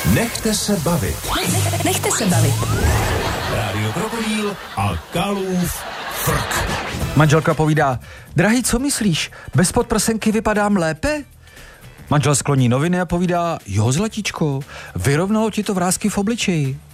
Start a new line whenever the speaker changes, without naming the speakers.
Nechte se bavit.
Nechte se bavit.
Rádio Krokodýl a Kalův frk.
Manželka povídá: drahý, co myslíš? Bez podprsenky vypadám lépe? Manžel skloní noviny a povídá: jo, zlatičko, vyrovnalo ti to vrásky v obličeji.